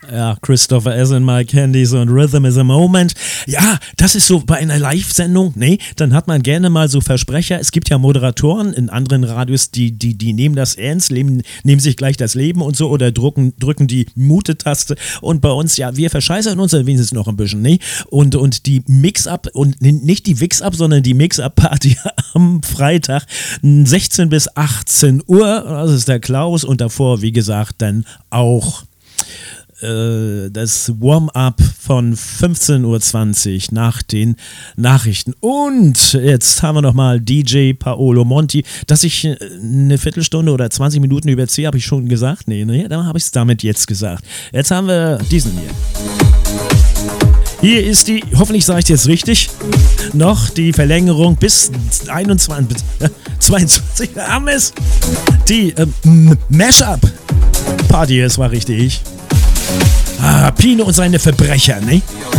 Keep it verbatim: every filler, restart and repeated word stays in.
Ja, Christopher S. and My Candies und Rhythm is a Moment. Ja, das ist so bei einer Live-Sendung, nee, dann hat man gerne mal so Versprecher. Es gibt ja Moderatoren in anderen Radios, die, die, die nehmen das ernst, nehmen, nehmen sich gleich das Leben und so oder drücken, drücken die Mute-Taste. Und bei uns, ja, wir verscheißern uns wenigstens noch ein bisschen, nee. Und, und die Mix-Up, und nicht die Wix-Up, sondern die Mix-Up-Party am Freitag, sechzehn bis achtzehn Uhr, das ist der Klaus und davor, wie gesagt, dann auch das Warm-up von fünfzehn Uhr zwanzig nach den Nachrichten. Und jetzt haben wir nochmal D J Paolo Monti, dass ich eine Viertelstunde oder zwanzig Minuten überziehe, habe ich schon gesagt. Nee, nee, dann habe ich es damit jetzt gesagt. Jetzt haben wir diesen hier. Hier ist die, hoffentlich sage ich jetzt richtig, noch die Verlängerung bis einundzwanzig, zweiundzwanzig haben wir es. Die äh, Mash-up Party, das war richtig. Ah, Pino und seine Verbrecher, ne?